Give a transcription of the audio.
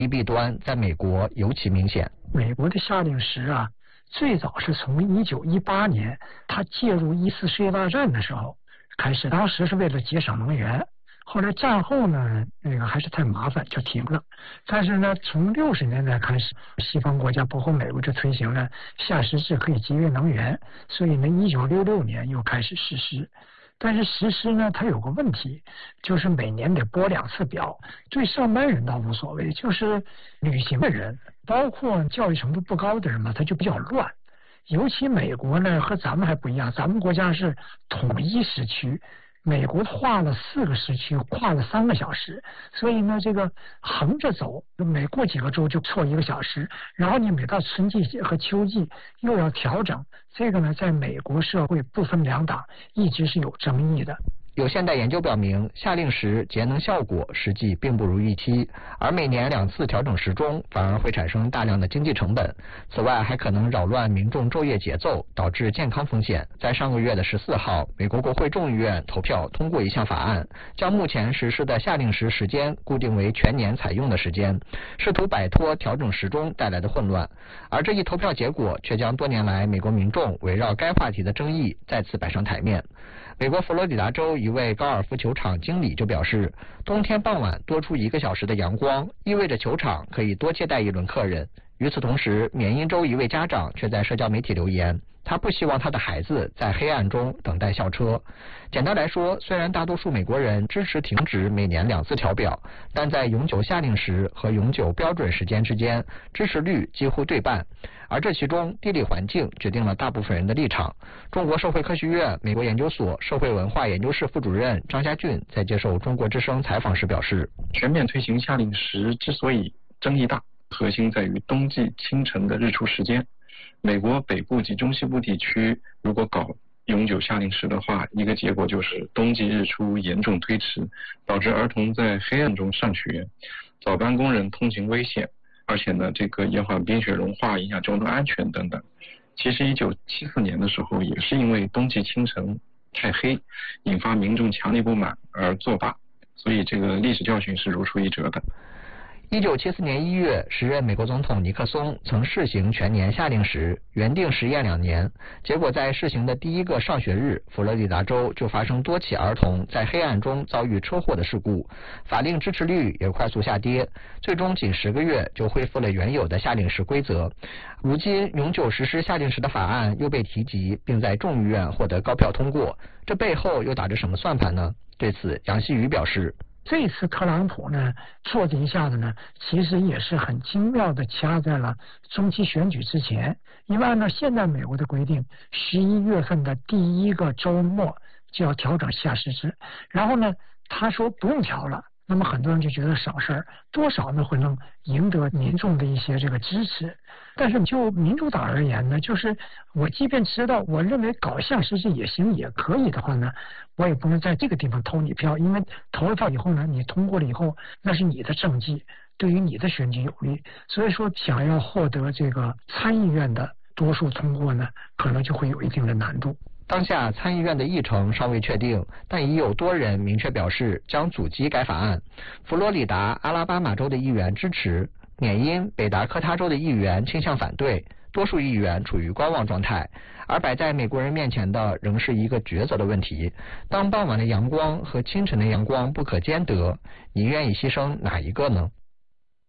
弊端在美国尤其明显。 美国的夏令时啊，最早是从1918年它介入1次世界大战的时候开始，当时是为了节省能源。后来战后呢，还是太麻烦，就停了。但是呢，从60年代开始，西方国家包括美国就推行了夏时制，可以节约能源，所以呢，1966年又开始实施。但是实施呢，它有个问题，就是每年得拨2次表。对上班人倒无所谓，就是旅行的人，包括教育程度不高的人嘛，他就比较乱。尤其美国呢和咱们还不一样，咱们国家是统一时区。美国划了4个时区，跨了3个小时，所以呢，这个横着走，每过几个州就错1个小时，然后你每到春季和秋季又要调整，这个呢，在美国社会不分两党一直是有争议的。 有现代研究表明，夏令时节能效果实际并不如预期，而每年2次调整时钟反而会产生大量的经济成本。此外，还可能扰乱民众昼夜节奏，导致健康风险。在上个月的14号，美国国会众议院投票通过一项法案，将目前实施的夏令时时间固定为全年采用的时间，试图摆脱调整时钟带来的混乱。而这一投票结果却将多年来美国民众围绕该话题的争议再次摆上台面。美国佛罗里达州一位高尔夫球场经理就表示，冬天傍晚多出1个小时的阳光，意味着球场可以多接待1轮客人。与此同时，缅因州一位家长却在社交媒体留言，他不希望他的孩子在黑暗中等待校车。简单来说，虽然大多数美国人支持停止每年2次调表，但在永久夏令时和永久标准时间之间，支持率几乎对半。而这其中，地理环境决定了大部分人的立场。中国社会科学院美国研究所社会文化研究室副主任张家俊在接受中国之声采访时表示， 全面推行夏令时之所以争议大，核心在于冬季清晨的日出时间。美国北部及中西部地区如果搞永久夏令时的话，一个结果就是冬季日出严重推迟，导致儿童在黑暗中上学，早班工人通行危险，而且呢，这个延缓冰雪融化，影响交通安全等等。其实1974年的时候，也是因为冬季清晨太黑，引发民众强烈不满而作罢，所以这个历史教训是如出一辙的。 1974年1月，时任美国总统尼克松曾试行全年夏令时，原定实验2年，结果在试行的第1个上学日，佛罗里达州就发生多起儿童在黑暗中遭遇车祸的事故，法令支持率也快速下跌，最终仅10个月就恢复了原有的夏令时规则。如今永久实施夏令时的法案又被提及，并在众议院获得高票通过，这背后又打着什么算盘呢？对此，杨希宇表示， 这次特朗普呢做这一下子呢，其实也是很精妙的掐在了中期选举之前。因为按照现在美国的规定，11月份的第1个周末就要调整夏时制，然后呢他说不用调了，那么很多人就觉得省事儿，多少呢会能赢得民众的一些这个支持。但是就民主党而言呢，就是我即便知道我认为搞夏时制也行也可以的话呢，我也不能在这个地方投你票，因为投了票以后呢，你通过了以后，那是你的政绩，对于你的选举有利。所以说想要获得这个参议院的多数通过呢，可能就会有一定的难度。 当下参议院的议程尚未确定，但已有多人明确表示将阻击该法案。佛罗里达、阿拉巴马州的议员支持，缅因、北达科他州的议员倾向反对，多数议员处于观望状态。而摆在美国人面前的仍是一个抉择的问题：当傍晚的阳光和清晨的阳光不可兼得，你愿意牺牲哪一个呢？